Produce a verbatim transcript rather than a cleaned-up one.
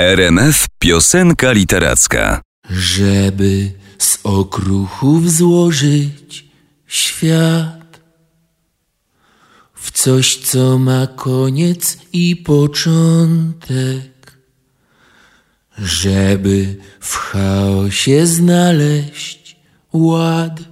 R M F Piosenka Literacka. Żeby z okruchów złożyć świat w coś, co ma koniec i początek, żeby w chaosie znaleźć ład.